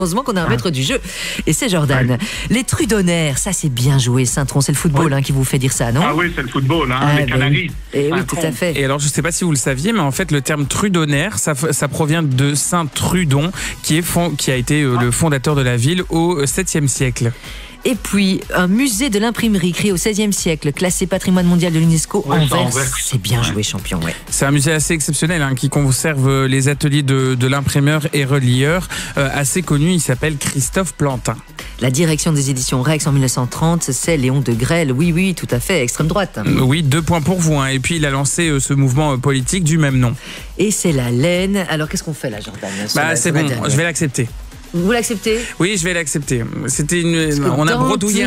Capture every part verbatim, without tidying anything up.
Heureusement qu'on a un maître du jeu, et c'est Jordan. Ouais. Les Trudonnaires, ça c'est bien joué, Saint-Tron, c'est le football ouais. hein, qui vous fait dire ça, non? Ah oui, c'est le football, hein, ah, les Canaries. Ben, et oui, tout à fait. Et alors, je ne sais pas si vous le saviez, mais en fait, le terme Trudonnaire, ça, ça provient de Saint Trudon, qui, est fond, qui a été euh, ah. le fondateur de la ville au septième siècle. Et puis, un musée de l'imprimerie créé au seizième siècle, classé patrimoine mondial de l'UNESCO, ouais, Anvers. C'est bien ouais. joué, champion. Ouais. C'est un musée assez exceptionnel hein, qui conserve les ateliers de, de l'imprimeur et relieur. Euh, assez connu, il s'appelle Christophe Plantin. La direction des éditions Rex en mille neuf cent trente, c'est Léon de Grelle. Oui, oui, tout à fait, extrême droite. Oui, deux points pour vous. Hein. Et puis, il a lancé euh, ce mouvement euh, politique du même nom. Et c'est la laine. Alors, qu'est-ce qu'on fait là, Jordan? Bah, c'est bon, je vais l'accepter. Vous l'acceptez? Oui, je vais l'accepter. C'était une. On a brodouillé. Un...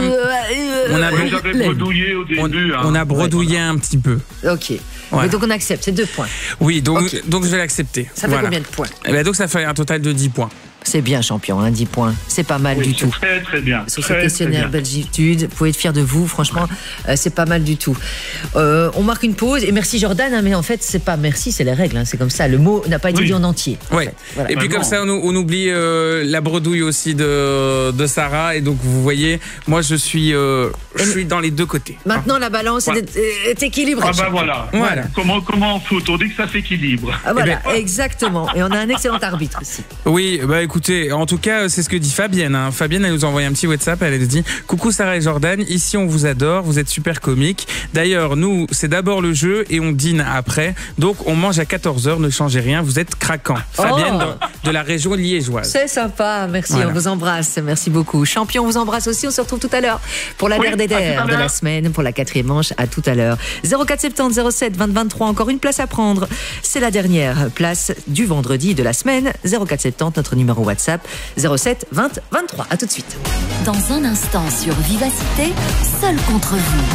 On a brodouillé au début. On, hein. on a brodouillé ouais, un petit peu. Ok. Ouais. Donc on accepte, c'est deux points. Oui, donc, okay. donc je vais l'accepter. Ça fait voilà. combien de points? Eh ben donc ça fait un total de dix points. C'est bien, champion, hein, dix points. C'est pas mal oui, du tout. Très, très bien. Sur ce questionnaire Belgitude, vous pouvez être fiers de vous, franchement, euh, c'est pas mal du tout. Euh, on marque une pause, et merci Jordan, hein, mais en fait, c'est pas merci, c'est les règles, hein, c'est comme ça. Le mot n'a pas été oui. dit en entier. Oui. En fait. Voilà. Et puis comme ça, on, on oublie euh, la bredouille aussi de, de Sarah, et donc vous voyez, moi je suis, euh, je suis dans les deux côtés. Maintenant, la balance voilà. est, est équilibrée. Ah bah voilà. voilà. Comment, comment on fout? On dit que ça s'équilibre. Ah, voilà, eh ben, exactement. Et on a un excellent arbitre aussi. Oui, bah écoutez, en tout cas, c'est ce que dit Fabienne. Hein. Fabienne, elle nous a envoyé un petit WhatsApp. Elle a dit « Coucou Sarah et Jordan, ici on vous adore, vous êtes super comiques. D'ailleurs, nous, c'est d'abord le jeu et on dîne après. Donc, on mange à quatorze heures, ne changez rien, vous êtes craquants. » Fabienne oh. de, de la région liégeoise. C'est sympa, merci, voilà. On vous embrasse. Merci beaucoup. Champion, on vous embrasse aussi. On se retrouve tout à l'heure pour la dernière oui, de la semaine, pour la quatrième manche. À tout à l'heure. zéro quatre soixante-dix zéro sept vingt vingt-trois, encore une place à prendre. C'est la dernière place du vendredi de la semaine. zéro quatre soixante-dix, notre numéro WhatsApp. zéro sept vingt vingt-trois. À tout de suite. Dans un instant sur Vivacité, seul contre vous.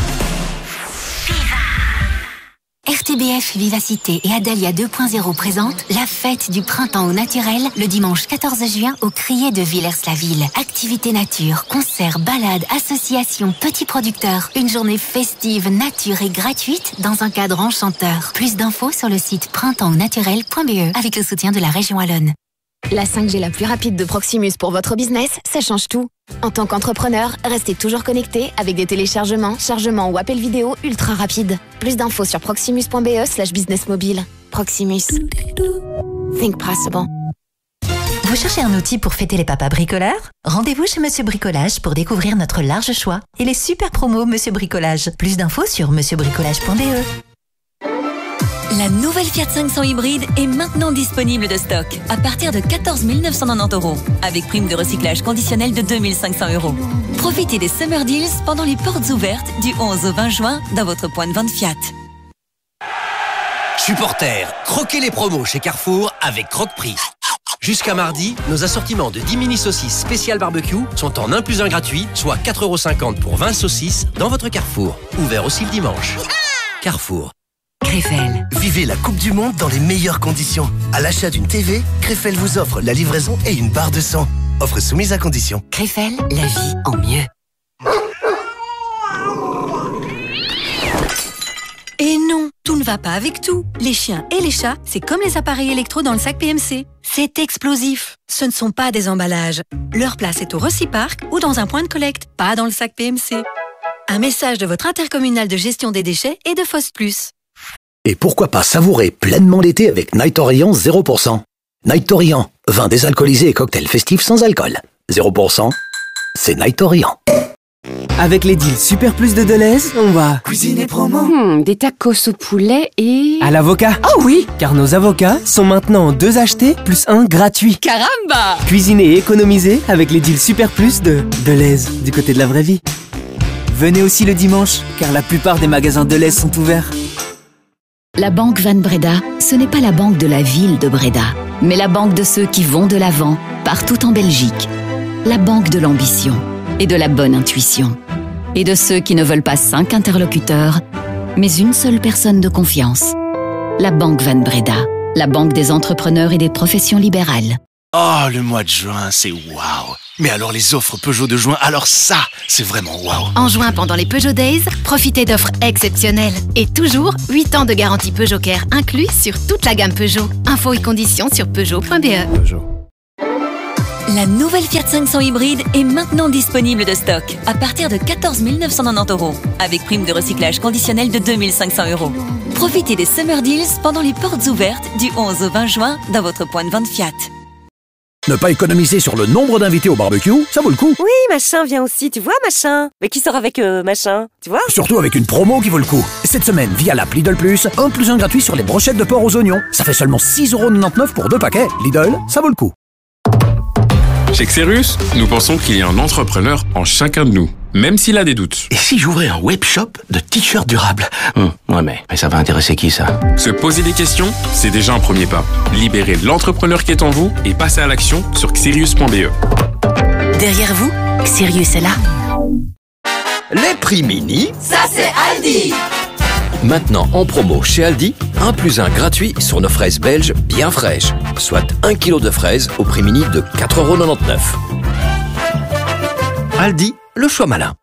R T B F Vivacité et Adalia deux point zéro présentent la fête du printemps au naturel le dimanche quatorze juin au Crier de Villers-la-Ville. Activités nature, concerts, balades, associations, petits producteurs. Une journée festive, nature et gratuite dans un cadre enchanteur. Plus d'infos sur le site printemps au naturel point b e avec le soutien de la région Wallonne. La cinq G la plus rapide de Proximus pour votre business, ça change tout. En tant qu'entrepreneur, restez toujours connecté avec des téléchargements, chargements ou appels vidéo ultra rapides. Plus d'infos sur proximus point b e slash business mobile. Proximus. Think possible. Vous cherchez un outil pour fêter les papas bricoleurs? Rendez-vous chez Monsieur Bricolage pour découvrir notre large choix et les super promos Monsieur Bricolage. Plus d'infos sur monsieur bricolage point b e. La nouvelle Fiat cinq cents hybride est maintenant disponible de stock à partir de quatorze mille neuf cent quatre-vingt-dix euros avec prime de recyclage conditionnelle de deux mille cinq cents euros. Profitez des Summer Deals pendant les portes ouvertes du onze au vingt juin dans votre point de vente Fiat. Supporters, croquez les promos chez Carrefour avec Croque-Prix. Jusqu'à mardi, nos assortiments de dix mini saucisses spéciales barbecue sont en un plus un gratuit, soit quatre euros cinquante pour vingt saucisses dans votre Carrefour. Ouvert aussi le dimanche. Carrefour. Créfelle. Vivez la Coupe du Monde dans les meilleures conditions. À l'achat d'une T V, Créfelle vous offre la livraison et une barre de sang. Offre soumise à condition. Créfelle, la vie en mieux. Et non, tout ne va pas avec tout. Les chiens et les chats, c'est comme les appareils électro dans le sac P M C. C'est explosif. Ce ne sont pas des emballages. Leur place est au Reciparc ou dans un point de collecte, pas dans le sac P M C. Un message de votre intercommunal de gestion des déchets et de Foss Plus. Et pourquoi pas savourer pleinement l'été avec Night Orient zéro pour cent. Night Orient, vin désalcoolisé et cocktail festif sans alcool. zéro pour cent, c'est Night Orient. Avec les deals Super Plus de Deleuze, on va cuisiner promo. Hmm, des tacos au poulet et... à l'avocat. Oh oui! Car nos avocats sont maintenant deux achetés plus un gratuit. Caramba! Cuisiner et économiser avec les deals Super Plus de Deleuze, du côté de la vraie vie. Venez aussi le dimanche, car la plupart des magasins Deleuze sont ouverts. La Banque Van Breda, ce n'est pas la banque de la ville de Breda, mais la banque de ceux qui vont de l'avant, partout en Belgique. La banque de l'ambition et de la bonne intuition. Et de ceux qui ne veulent pas cinq interlocuteurs, mais une seule personne de confiance. La Banque Van Breda, la banque des entrepreneurs et des professions libérales. Oh, le mois de juin, c'est waouh! Mais alors les offres Peugeot de juin, alors ça, c'est vraiment waouh! En juin, pendant les Peugeot Days, profitez d'offres exceptionnelles. Et toujours, huit ans de garantie Peugeot Care inclus sur toute la gamme Peugeot. Infos et conditions sur peugeot point b e. Peugeot. La nouvelle Fiat cinq cents hybride est maintenant disponible de stock à partir de quatorze mille neuf cent quatre-vingt-dix euros avec prime de recyclage conditionnelle de deux mille cinq cents euros. Profitez des Summer Deals pendant les portes ouvertes du onze au vingt juin dans votre point de vente Fiat. Ne pas économiser sur le nombre d'invités au barbecue, ça vaut le coup. Oui, machin vient aussi, tu vois, machin. Mais qui sort avec euh, machin, tu vois? Surtout avec une promo qui vaut le coup. Cette semaine, via l'app Lidl Plus, un plus un gratuit sur les brochettes de porc aux oignons. Ça fait seulement six euros quatre-vingt-dix-neuf pour deux paquets. Lidl, ça vaut le coup. Chez Xerus, nous pensons qu'il y a un entrepreneur en chacun de nous, même s'il a des doutes. Et si j'ouvrais un webshop de t-shirts durables? hum, Ouais, mais, mais ça va intéresser qui, ça? Se poser des questions, c'est déjà un premier pas. Libérez l'entrepreneur qui est en vous et passez à l'action sur xerius point b e. Derrière vous, Xerius est là. Les prix mini, ça c'est Aldi. Maintenant en promo chez Aldi, un plus un gratuit sur nos fraises belges bien fraîches. Soit un kilo de fraises au prix mini de quatre euros quatre-vingt-dix-neuf. Aldi, le choix malin.